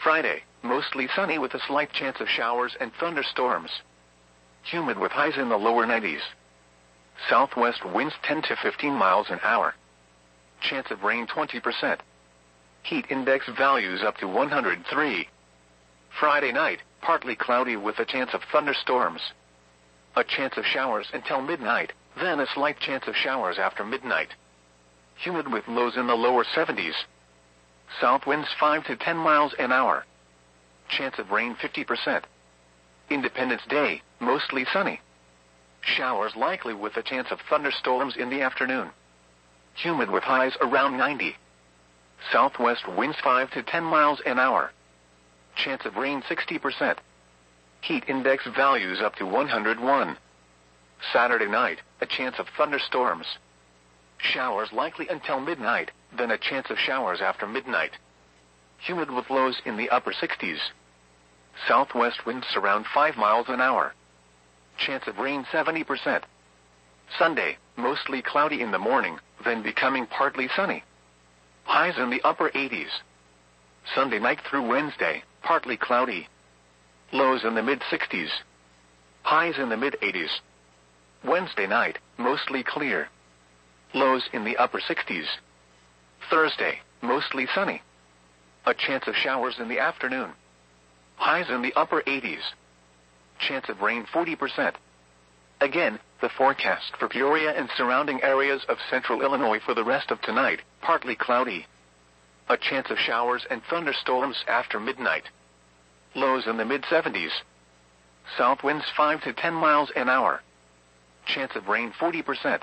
Friday, mostly sunny with a slight chance of showers and thunderstorms. Humid with highs in the lower 90s. Southwest winds 10 to 15 miles an hour. Chance of rain 20%. Heat index values up to 103. Friday night, partly cloudy with a chance of thunderstorms. A chance of showers until midnight, then a slight chance of showers after midnight. Humid with lows in the lower 70s. South winds 5 to 10 miles an hour. Chance of rain 50%. Independence Day, mostly sunny. Showers likely with a chance of thunderstorms in the afternoon. Humid with highs around 90. Southwest winds 5 to 10 miles an hour. Chance of rain 60%. Heat index values up to 101. Saturday night, a chance of thunderstorms. Showers likely until midnight, then a chance of showers after midnight. Humid with lows in the upper 60s. Southwest winds around 5 miles an hour. Chance of rain 70%. Sunday, mostly cloudy in the morning, then becoming partly sunny. Highs in the upper 80s. Sunday night through Wednesday, partly cloudy. Lows in the mid-60s. Highs in the mid-80s. Wednesday night, mostly clear. Lows in the upper 60s. Thursday, mostly sunny. A chance of showers in the afternoon. Highs in the upper 80s. Chance of rain 40%. Again, the forecast for Peoria and surrounding areas of central Illinois for the rest of tonight, partly cloudy. A chance of showers and thunderstorms after midnight. Lows in the mid-70s. South winds 5 to 10 miles an hour. Chance of rain 40%.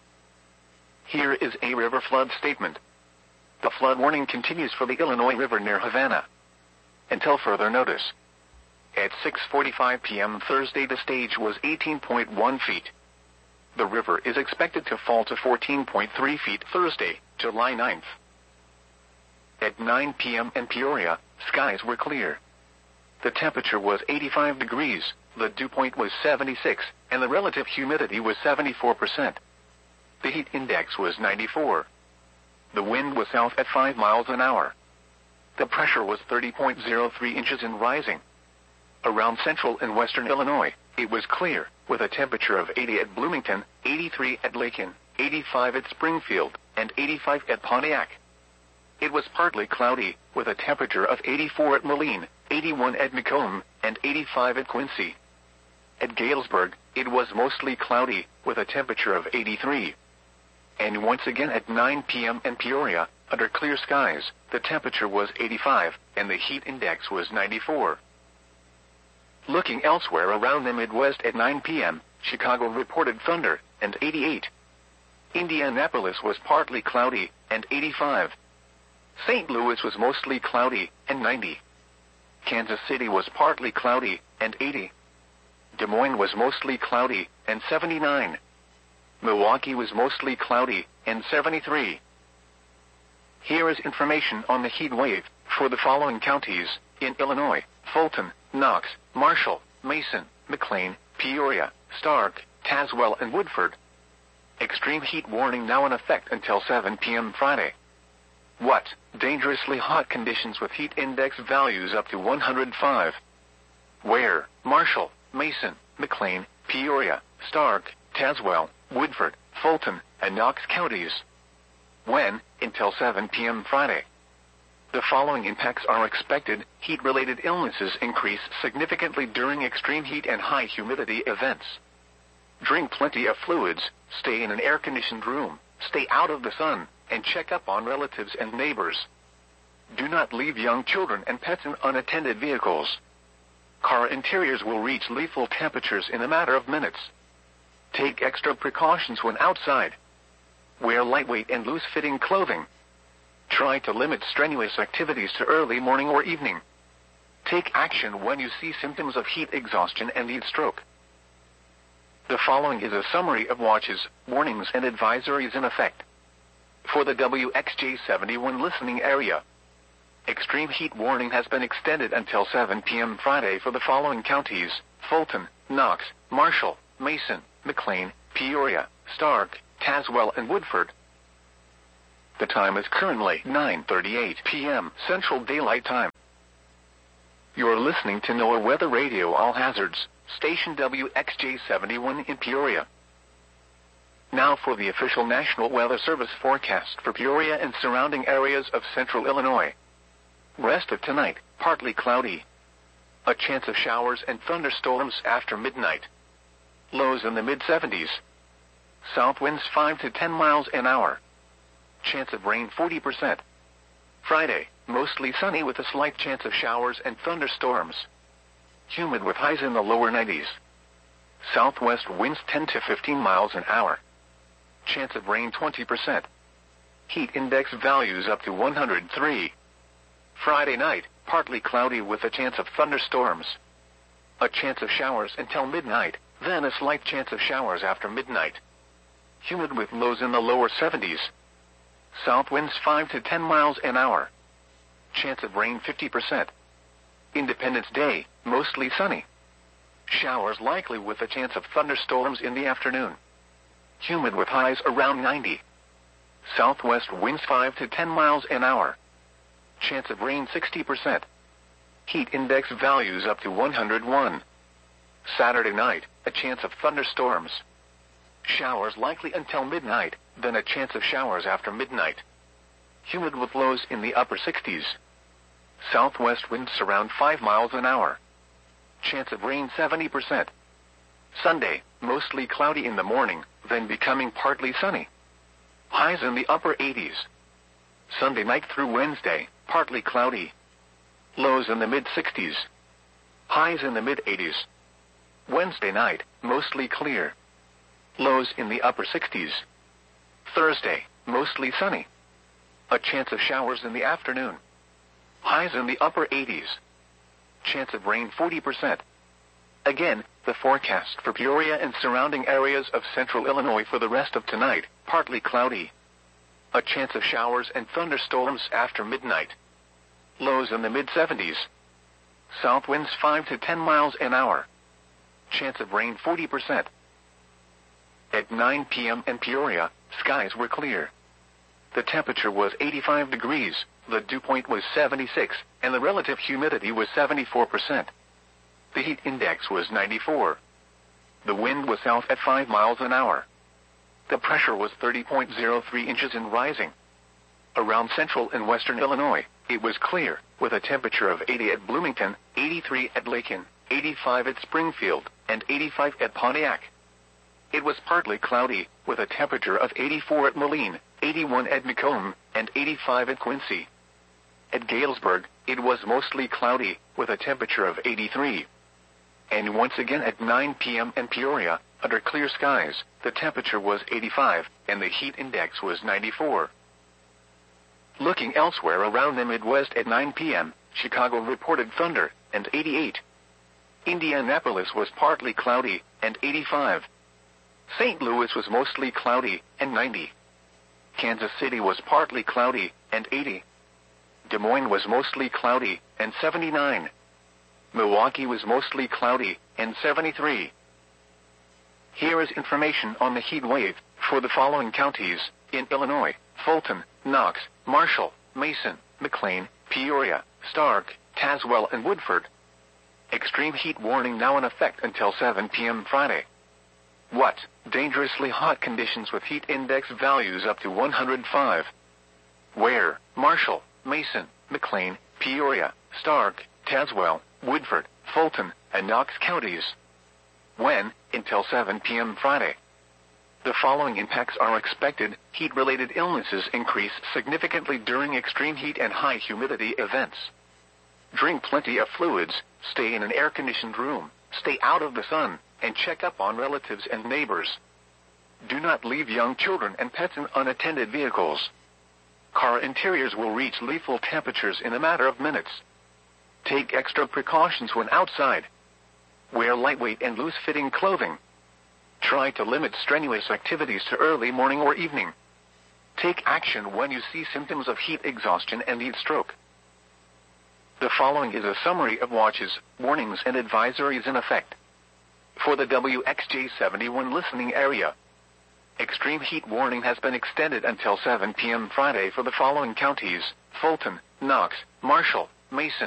Here is a river flood statement. The flood warning continues for the Illinois River near Havana until further notice. At 6:45 p.m. Thursday, the stage was 18.1 feet. The river is expected to fall to 14.3 feet Thursday, July 9th. At 9 p.m. in Peoria, skies were clear. The temperature was 85 degrees, the dew point was 76, and the relative humidity was 74%. The heat index was 94. The wind was south at 5 miles an hour. The pressure was 30.03 inches and rising. Around central and western Illinois, it was clear, with a temperature of 80 at Bloomington, 83 at Lakin, 85 at Springfield, and 85 at Pontiac. It was partly cloudy, with a temperature of 84 at Moline, 81 at Macomb, and 85 at Quincy. At Galesburg, it was mostly cloudy, with a temperature of 83. And once again at 9 p.m. in Peoria, under clear skies, the temperature was 85, and the heat index was 94. Looking elsewhere around the Midwest at 9 p.m., Chicago reported thunder, and 88. Indianapolis was partly cloudy, and 85. St. Louis was mostly cloudy, and 90. Kansas City was partly cloudy, and 80. Des Moines was mostly cloudy, and 79. Milwaukee was mostly cloudy, and 73. Here is information on the heat wave for the following counties in Illinois: Fulton, Knox, Marshall, Mason, McLean, Peoria, Stark, Tazewell, and Woodford. Extreme heat warning now in effect until 7 p.m. Friday. What? Dangerously hot conditions with heat index values up to 105. Where? Marshall, Mason, McLean, Peoria, Stark, Tazewell, Woodford, Fulton, and Knox counties. When? Until 7 p.m. Friday. The following impacts are expected. Heat-related illnesses increase significantly during extreme heat and high humidity events. Drink plenty of fluids, stay in an air-conditioned room, stay out of the sun, and check up on relatives and neighbors. Do not leave young children and pets in unattended vehicles. Car interiors will reach lethal temperatures in a matter of minutes. Take extra precautions when outside. Wear lightweight and loose-fitting clothing. Try to limit strenuous activities to early morning or evening. Take action when you see symptoms of heat exhaustion and heat stroke. The following is a summary of watches, warnings, and advisories in effect. For the WXJ71 listening area, extreme heat warning has been extended until 7 p.m. Friday for the following counties: Fulton, Knox, Marshall, Mason, McLean, Peoria, Stark, Tazewell, and Woodford. The time is currently 9:38 p.m. Central Daylight Time. You're listening to NOAA Weather Radio All Hazards, station WXJ71 in Peoria. Now for the official National Weather Service forecast for Peoria and surrounding areas of central Illinois. Rest of tonight, partly cloudy. A chance of showers and thunderstorms after midnight. Lows in the mid-70s. South winds 5 to 10 miles an hour. Chance of rain 40%. Friday, mostly sunny with a slight chance of showers and thunderstorms. Humid with highs in the lower 90s. Southwest winds 10 to 15 miles an hour. Chance of rain 20%. Heat index values up to 103. Friday night, partly cloudy with a chance of thunderstorms. A chance of showers until midnight, then a slight chance of showers after midnight. Humid with lows in the lower 70s. South winds 5 to 10 miles an hour. Chance of rain 50%. Independence Day, mostly sunny. Showers likely with a chance of thunderstorms in the afternoon. Humid with highs around 90. Southwest winds 5 to 10 miles an hour. Chance of rain 60%. Heat index values up to 101. Saturday night, a chance of thunderstorms. Showers likely until midnight, then a chance of showers after midnight. Humid with lows in the upper 60s. Southwest winds around 5 miles an hour. Chance of rain 70%. Sunday, mostly cloudy in the morning, then becoming partly sunny. Highs in the upper 80s. Sunday night through Wednesday, partly cloudy. Lows in the mid-60s. Highs in the mid-80s. Wednesday night, mostly clear. Lows in the upper 60s. Thursday, mostly sunny. A chance of showers in the afternoon. Highs in the upper 80s. Chance of rain 40%. Again, the forecast for Peoria and surrounding areas of central Illinois for the rest of tonight, partly cloudy. A chance of showers and thunderstorms after midnight. Lows in the mid-70s. South winds 5 to 10 miles an hour. Chance of rain 40%. At 9 p.m. in Peoria, skies were clear. The temperature was 85 degrees, the dew point was 76, and the relative humidity was 74%. The heat index was 94. The wind was south at 5 miles an hour. The pressure was 30.03 inches and rising. Around central and western Illinois, it was clear, with a temperature of 80 at Bloomington, 83 at Lakin, 85 at Springfield, and 85 at Pontiac. It was partly cloudy, with a temperature of 84 at Moline, 81 at Macomb, and 85 at Quincy. At Galesburg, it was mostly cloudy, with a temperature of 83. And once again at 9 p.m. in Peoria, under clear skies, the temperature was 85, and the heat index was 94. Looking elsewhere around the Midwest at 9 p.m., Chicago reported thunder, and 88. Indianapolis was partly cloudy, and 85. St. Louis was mostly cloudy, and 90. Kansas City was partly cloudy, and 80. Des Moines was mostly cloudy, and 79. Milwaukee was mostly cloudy, and 73. Here is information on the heat wave for the following counties in Illinois: Fulton, Knox, Marshall, Mason, McLean, Peoria, Stark, Tazewell, and Woodford. Extreme heat warning now in effect until 7 p.m. Friday. What? Dangerously hot conditions with heat index values up to 105. Where? Marshall, Mason, McLean, Peoria, Stark, Tazewell, Woodford, Fulton, and Knox counties. When? Until 7 p.m. Friday. The following impacts are expected. Heat-related illnesses increase significantly during extreme heat and high humidity events. Drink plenty of fluids, stay in an air-conditioned room, stay out of the sun, and check up on relatives and neighbors. Do not leave young children and pets in unattended vehicles. Car interiors will reach lethal temperatures in a matter of minutes. Take extra precautions when outside. Wear lightweight and loose-fitting clothing. Try to limit strenuous activities to early morning or evening. Take action when you see symptoms of heat exhaustion and heat stroke. The following is a summary of watches, warnings, and advisories in effect. For the WXJ71 listening area, extreme heat warning has been extended until 7 p.m. Friday for the following counties: Fulton, Knox, Marshall, Mason,